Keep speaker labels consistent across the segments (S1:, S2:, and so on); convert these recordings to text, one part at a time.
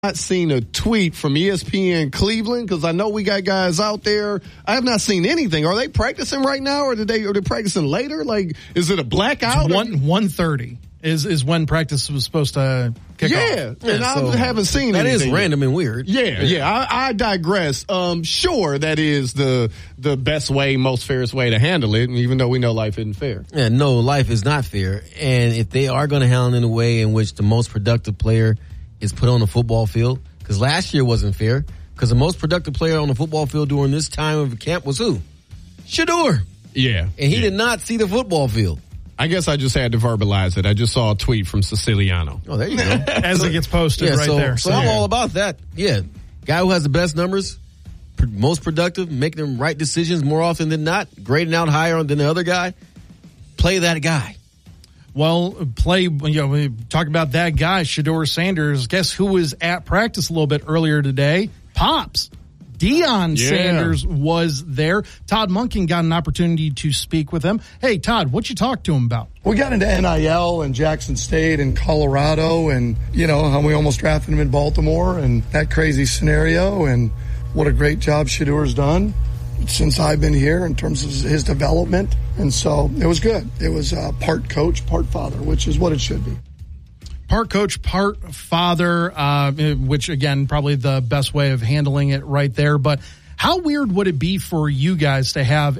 S1: not seen a tweet from ESPN Cleveland because I know we got guys out there. I have not seen anything. Are they practicing right now, or are they practicing later? Like, is it a blackout?
S2: 1:30 is when practice was supposed to kick off.
S1: And I haven't seen
S3: that. That
S1: anything
S3: is random and weird.
S1: I digress. Sure, that is the best way, most fairest way to handle it, even though we know life isn't fair.
S3: Yeah, no, life is not fair. And if they are going to handle it in a way in which the most productive player is put on the football field, because last year wasn't fair, because the most productive player on the football field during this time of camp was who? Shedeur.
S1: Yeah.
S3: And he did not see the football field.
S1: I guess I just had to verbalize it. I just saw a tweet from Siciliano.
S3: Oh, there you go.
S2: As it gets posted there.
S3: So I'm all about that. Yeah. Guy who has the best numbers, most productive, making them right decisions more often than not, grading out higher than the other guy, play that guy.
S2: Well, we talk about that guy, Shedeur Sanders. Guess who was at practice a little bit earlier today? Pops. Deion Sanders was there. Todd Monken got an opportunity to speak with him. Hey, Todd, what you talk to him about?
S4: We got into NIL and Jackson State and Colorado and, how we almost drafted him in Baltimore and that crazy scenario and what a great job Shedeur's done since I've been here in terms of his development. And so it was good. It was part coach, part father, which is what it should be.
S2: Part coach, part father, which, again, probably the best way of handling it right there. But how weird would it be for you guys to have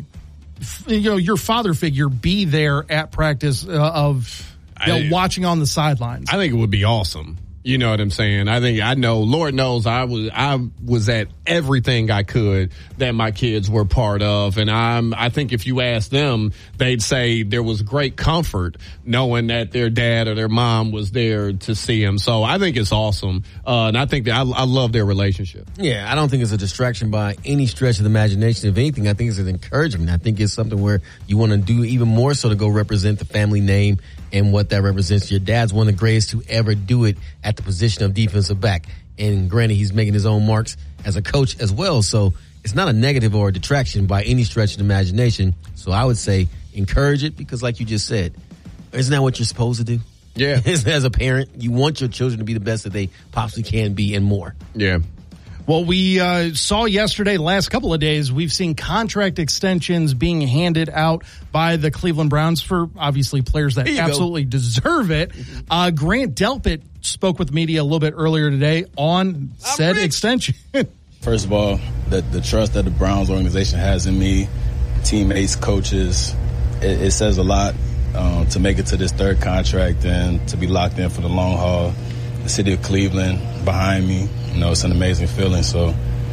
S2: your father figure be there at practice watching on the sidelines?
S1: I think it would be awesome. You know what I'm saying? Lord knows I was at everything I could that my kids were part of. And I think if you ask them, they'd say there was great comfort knowing that their dad or their mom was there to see him. So I think it's awesome. And I think that I love their relationship.
S3: Yeah, I don't think it's a distraction by any stretch of the imagination. If anything, I think it's an encouragement. I think it's something where you want to do even more so to go represent the family name and what that represents. Your dad's one of the greatest to ever do it at the position of defensive back. And granted, he's making his own marks as a coach as well. So it's not a negative or a detraction by any stretch of the imagination. So I would say encourage it because like you just said, isn't that what you're supposed to do?
S1: Yeah.
S3: As a parent, you want your children to be the best that they possibly can be and more.
S1: Yeah.
S2: Well, we saw yesterday, the last couple of days, we've seen contract extensions being handed out by the Cleveland Browns for, obviously, players that absolutely deserve it. Grant Delpit spoke with the media a little bit earlier today on said extension.
S5: First of all, the trust that the Browns organization has in me, teammates, coaches, it says a lot to make it to this third contract and to be locked in for the long haul. The city of Cleveland behind me, it's an amazing feeling. So,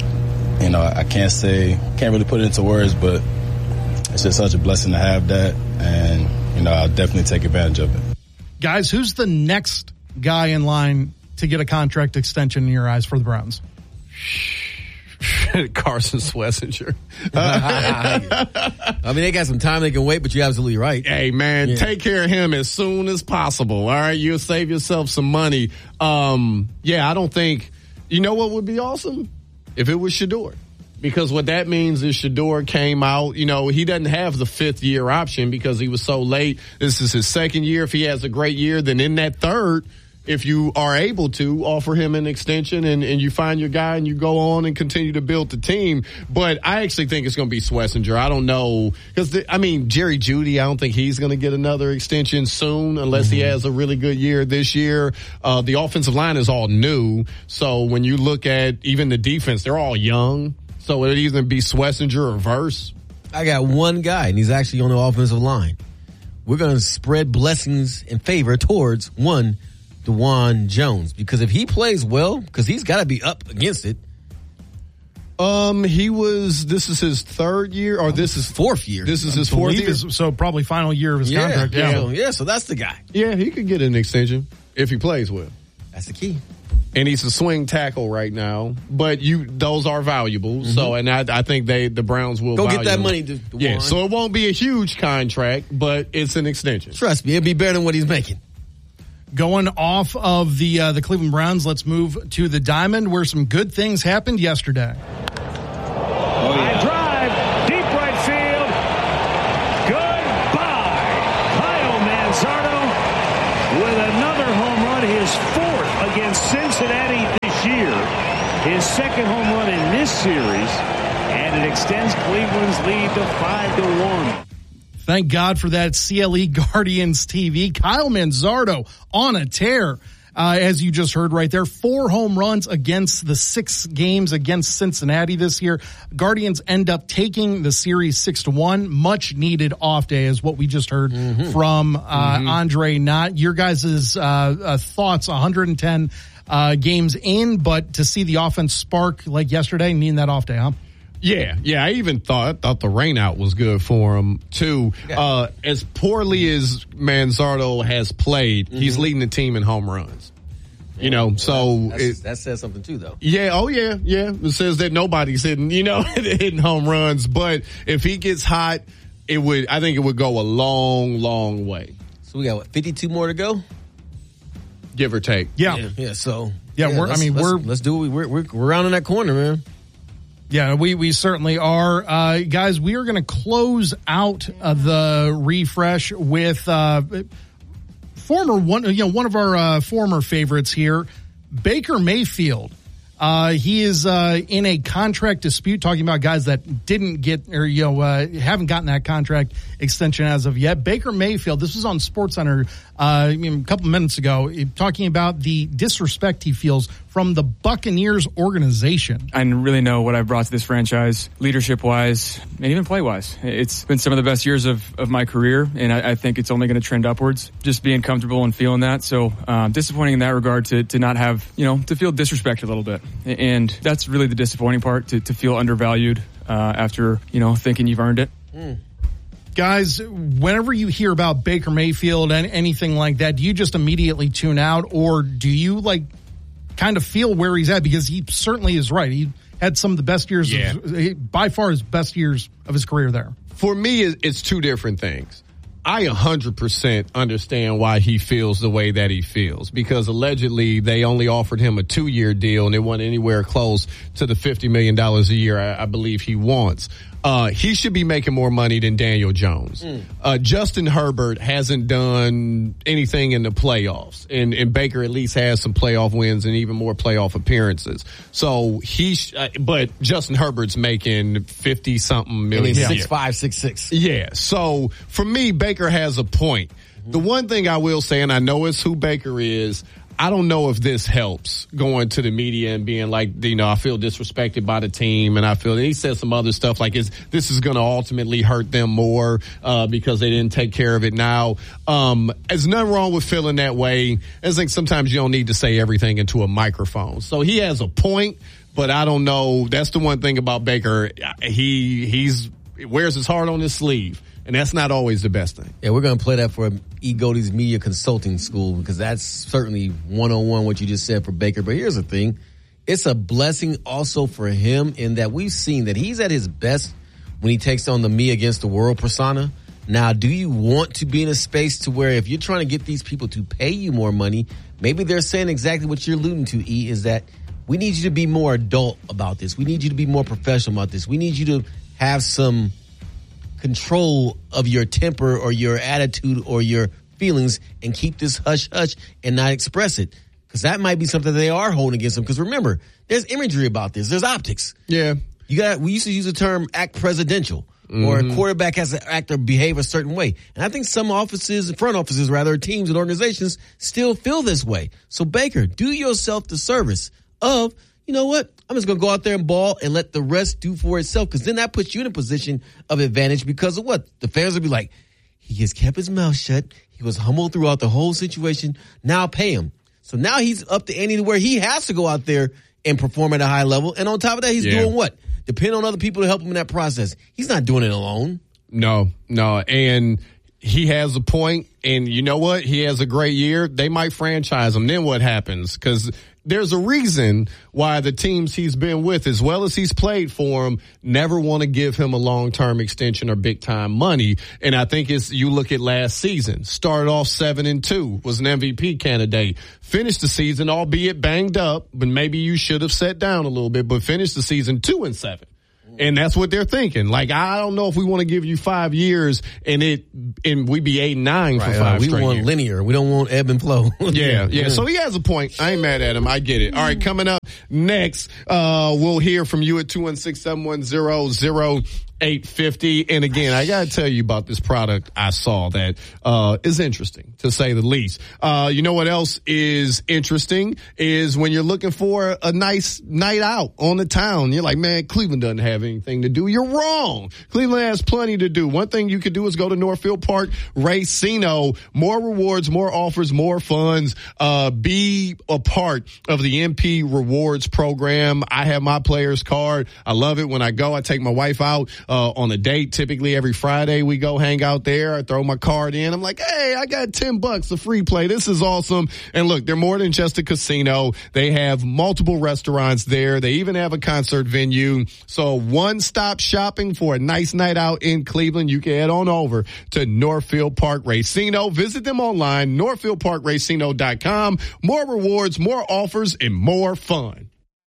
S5: I can't really put it into words, but it's just such a blessing to have that. And, I'll definitely take advantage of it.
S2: Guys, who's the next guy in line to get a contract extension in your eyes for the Browns?
S1: Carson Schlesinger.
S3: I mean, they got some time they can wait, but you're absolutely right.
S1: Hey, man, take care of him as soon as possible. All right, you'll save yourself some money. I don't think, what would be awesome? If it was Shedeur. Because what that means is Shedeur came out, he doesn't have the 5th year option because he was so late. This is his 2nd year. If he has a great year, then in that 3rd, if you are able to offer him an extension and you find your guy and you go on and continue to build the team. But I actually think it's going to be Schlesinger. I don't know. Because, Jerry Jeudy, I don't think he's going to get another extension soon unless he has a really good year this year. The offensive line is all new. So when you look at even the defense, they're all young. So it'd either be Schlesinger or Verse.
S3: I got one guy, and he's actually on the offensive line. We're going to spread blessings and favor towards one DeJuan Jones, because if he plays well, because he's got to be up against it.
S1: This is his 3rd year, or this is
S3: 4th year.
S1: This is his 4th year.
S2: So probably final year of his contract.
S3: So that's the guy.
S1: Yeah, he could get an extension if he plays well.
S3: That's the key.
S1: And he's a swing tackle right now, but those are valuable. Mm-hmm. So, and I think the Browns will
S3: go get that money.
S1: Yeah, so it won't be a huge contract, but it's an extension.
S3: Trust me, it'll be better than what he's making.
S2: Going off of the Cleveland Browns, let's move to the Diamond, where some good things happened yesterday.
S6: High drive, deep right field. Goodbye. Kyle Manzardo with another home run, his 4th against Cincinnati. here. His second home run in this series, and it extends Cleveland's lead to 5-1.
S2: Thank God for that, CLE Guardians TV. Kyle Manzardo on a tear. As you just heard right there, 4 home runs against the 6 games against Cincinnati this year. Guardians end up taking the series 6-1. Much needed off day is what we just heard from Andre Knott. Your guys' thoughts, 110 games in, but to see the offense spark like yesterday, needing that off day, huh?
S1: Yeah. I even thought the rain out was good for him too. As poorly as Manzardo has played, he's leading the team in home runs. So
S3: that says something too, though.
S1: Yeah. Oh yeah. It says that nobody's hitting home runs, but if he gets hot, I think it would go a long, long way.
S3: So we got 52 more to go,
S1: give or take.
S2: Yeah.
S3: So
S2: let's
S3: do it. We're rounding that corner, man.
S2: Yeah, we certainly are. Guys, we are going to close out the refresh with one of our former favorites here, Baker Mayfield. He is in a contract dispute, talking about guys that didn't get or haven't gotten that contract extension as of yet. Baker Mayfield, this was on SportsCenter a couple minutes ago, talking about the disrespect he feels from the Buccaneers organization.
S7: I really know what I've brought to this franchise, leadership-wise and even play-wise. It's been some of the best years of my career, and I think it's only going to trend upwards, just being comfortable and feeling that. So disappointing in that regard to not have, to feel disrespected a little bit. And that's really the disappointing part, to feel undervalued after, thinking you've earned it.
S2: Guys, whenever you hear about Baker Mayfield and anything like that, do you just immediately tune out, or do you kind of feel where he's at? Because he certainly is right. He had some of the best years, by far his best years of his career there.
S1: For me, it's 2 different things. I 100% understand why he feels the way that he feels, because allegedly they only offered him a 2-year deal and it wasn't anywhere close to the $50 million a year I believe he wants. He should be making more money than Daniel Jones. Justin Herbert hasn't done anything in the playoffs, and Baker at least has some playoff wins and even more playoff appearances. So but Justin Herbert's making 50-something million.
S3: 6'5", 6'6".
S1: Yeah. So for me, Baker has a point. The one thing I will say, and I know it's who Baker is, I don't know if this helps going to the media and being like, I feel disrespected by the team, and he said some other stuff like this is going to ultimately hurt them more because they didn't take care of it now. There's nothing wrong with feeling that way. I think sometimes you don't need to say everything into a microphone. So he has a point, but I don't know. That's the one thing about Baker. He wears his heart on his sleeve. And that's not always the best thing.
S3: Yeah, we're going to play that for Goatee's Media Consulting School, because that's certainly 101 what you just said for Baker. But here's the thing. It's a blessing also for him in that we've seen that he's at his best when he takes on the me against the world persona. Now, do you want to be in a space to where if you're trying to get these people to pay you more money, maybe they're saying exactly what you're alluding to, E, is that we need you to be more adult about this. We need you to be more professional about this. We need you to have some control of your temper or your attitude or your feelings and keep this hush-hush and not express it. Because that might be something they are holding against them. Because remember, there's imagery about this. There's optics.
S1: Yeah.
S3: We used to use the term act presidential, or a quarterback has to act or behave a certain way. And I think some front offices, teams and organizations still feel this way. So Baker, do yourself the service of, you know what? I'm just going to go out there and ball and let the rest do for itself, because then that puts you in a position of advantage because of what? The fans will be like, he has kept his mouth shut. He was humble throughout the whole situation. Now pay him. So now he's up to ante where he has to go out there and perform at a high level. And on top of that, he's doing what? Depending on other people to help him in that process. He's not doing it alone.
S1: No. And he has a point, and you know what? He has a great year. They might franchise him. Then what happens? Because there's a reason why the teams he's been with, as well as he's played for them, never want to give him a long-term extension or big-time money. And I think you look at last season, started off 7-2, was an MVP candidate, finished the season, albeit banged up, but maybe you should have sat down a little bit, but finished the season 2-7. And that's what they're thinking. Like, I don't know if we want to give you 5 years and we be 8-9 for 5
S3: we
S1: straight
S3: want
S1: years.
S3: Linear. We don't want ebb and flow.
S1: Yeah. So he has a point. I ain't mad at him. I get it. All right, coming up next, we'll hear from you at 216-710-0850. And again, I got to tell you about this product I saw that is interesting, to say the least. You know what else is interesting is when you're looking for a nice night out on the town. You're like, man, Cleveland doesn't have anything to do. You're wrong. Cleveland has plenty to do. One thing you could do is go to Northfield Park Racino. More rewards, more offers, more funds. Be a part of the MP Rewards program. I have my players card. I love it when I go. I take my wife out on a date. Typically every Friday we go hang out there. I throw my card in. I'm like, hey, I got $10 a free play. This is awesome. And look, they're more than just a casino. They have multiple restaurants there. They even have a concert venue. So one-stop shopping for a nice night out in Cleveland. You can head on over to Northfield Park Racino. Visit them online, northfieldparkracino.com. More rewards, more offers, and more fun.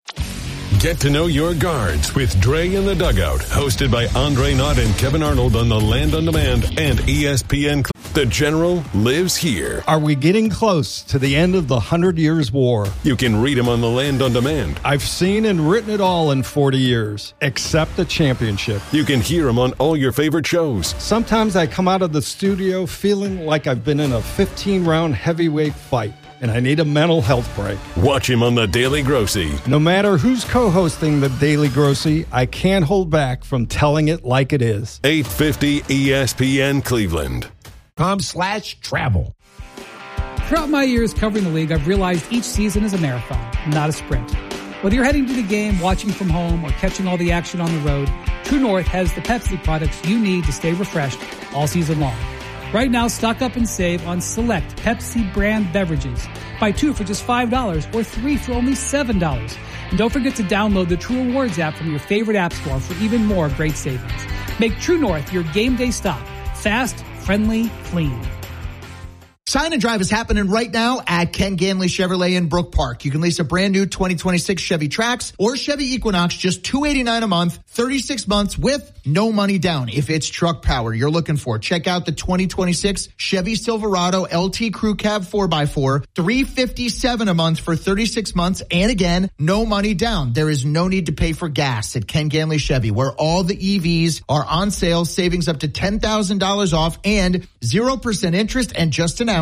S8: Get to know your guards with Dre in the Dugout, hosted by Andre Knott and Kevin Arnold on the Land on Demand and ESPN. The General lives here.
S9: Are we getting close to the end of the 100 Years' War?
S8: You can read him on the Land on Demand.
S9: I've seen and written it all in 40 years, except the championship.
S8: You can hear him on all your favorite shows.
S9: Sometimes I come out of the studio feeling like I've been in a 15-round heavyweight fight, and I need a mental health break.
S8: Watch him on The Daily Grossy.
S9: No matter who's co-hosting The Daily Grossy, I can't hold back from telling it like it is.
S8: 850 ESPN Cleveland.
S10: .com/travel.
S11: Throughout my years covering the league, I've realized each season is a marathon, not a sprint. Whether you're heading to the game, watching from home, or catching all the action on the road, True North has the Pepsi products you need to stay refreshed all season long. Right now, stock up and save on select Pepsi brand beverages. Buy 2 for just $5 or 3 for only $7. And don't forget to download the True Rewards app from your favorite app store for even more great savings. Make True North your game day stop. Fast, friendly, clean.
S10: Sign and drive is happening right now at Ken Ganley Chevrolet in Brook Park. You can lease a brand new 2026 Chevy Trax or Chevy Equinox, just $289 a month, 36 months with no money down. If it's truck power you're looking for, check out the 2026 Chevy Silverado LT Crew Cab 4x4, $357 a month for 36 months. And again, no money down. There is no need to pay for gas at Ken Ganley Chevy, where all the EVs are on sale, savings up to $10,000 off and 0% interest, and just announced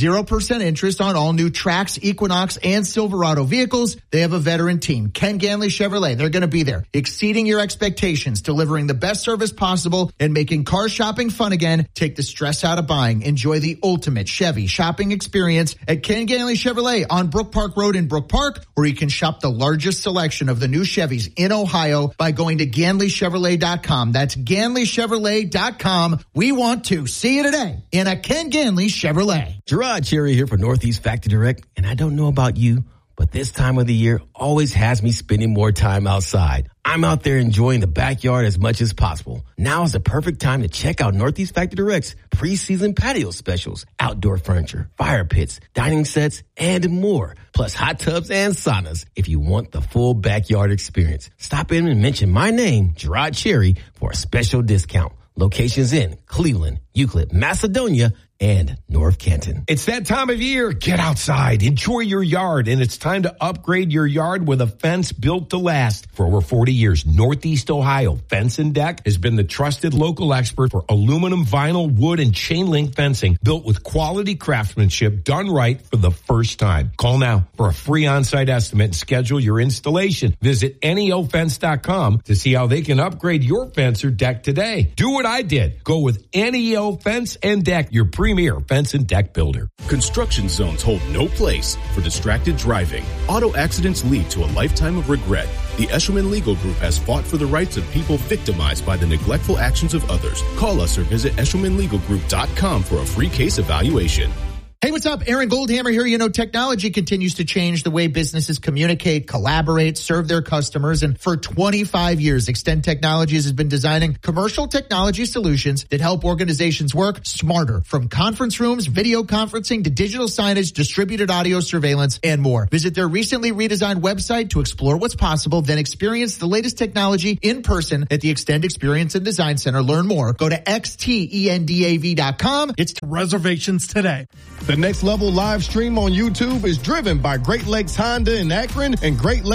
S10: 0% interest on all new Trax, Equinox, and Silverado vehicles. They have a veteran team, Ken Ganley Chevrolet. They're going to be there, exceeding your expectations, delivering the best service possible, and making car shopping fun again. Take the stress out of buying. Enjoy the ultimate Chevy shopping experience at Ken Ganley Chevrolet on Brook Park Road in Brook Park, or you can shop the largest selection of the new Chevys in Ohio by going to GanleyChevrolet.com. That's GanleyChevrolet.com. We want to see you today in a Ken Ganley Chevrolet.
S3: Gerard Cherry here for Northeast Factory Direct, and I don't know about you, but this time of the year always has me spending more time outside. I'm out there enjoying the backyard as much as possible. Now is the perfect time to check out Northeast Factory Direct's preseason patio specials, outdoor furniture, fire pits, dining sets, and more, plus hot tubs and saunas if you want the full backyard experience. Stop in and mention my name, Gerard Cherry, for a special discount. Locations in Cleveland, Euclid, Macedonia, and North Canton.
S12: It's that time of year. Get outside, enjoy your yard, and it's time to upgrade your yard with a fence built to last. For over 40 years, Northeast Ohio Fence and Deck has been the trusted local expert for aluminum, vinyl, wood, and chain link fencing built with quality craftsmanship done right for the first time. Call now for a free on-site estimate and schedule your installation. Visit NEOFence.com to see how they can upgrade your fence or deck today. Do what I did. Go with NEO Fence and Deck, your premier fence and deck builder.
S13: Construction zones hold no place for distracted driving. Auto accidents lead to a lifetime of regret. The Eshelman Legal Group has fought for the rights of people victimized by the neglectful actions of others. Call us or visit EshelmanLegalGroup.com for a free case evaluation.
S10: Hey, what's up? Aaron Goldhammer here. You know, technology continues to change the way businesses communicate, collaborate, serve their customers. And for 25 years, Extend Technologies has been designing commercial technology solutions that help organizations work smarter. From conference rooms, video conferencing, to digital signage, distributed audio surveillance, and more. Visit their recently redesigned website to explore what's possible, then experience the latest technology in person at the Extend Experience and Design Center. Learn more. Go to xtendav.com.
S2: It's reservations today.
S1: The Next Level live stream on YouTube is driven by Great Lakes Honda in Akron and Great Lakes